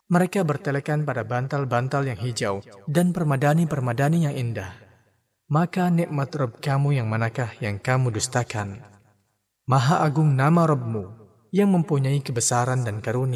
Mereka bertelekan pada bantal-bantal yang hijau dan permadani-permadani yang indah. Maka nikmat Rabb kamu yang manakah yang kamu dustakan? Maha agung nama Rabbmu yang mempunyai kebesaran dan karunia.